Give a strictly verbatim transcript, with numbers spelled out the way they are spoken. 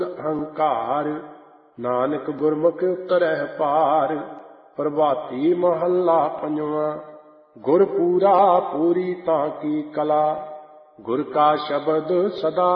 ਅਹੰਕਾਰ। ਨਾਨਕ ਗੁਰਮੁਖ ਉਤਰਹਿ ਪਾਰ। ਪ੍ਰਭਾਤੀ ਮਹੱਲਾ ਪੰਜਵਾਂ। ਗੁਰ ਪੂਰਾ ਪੂਰੀ ਤਾਂ ਕੀ ਕਲਾ। ਗੁਰ ਕਾ ਸ਼ਬਦ ਸਦਾ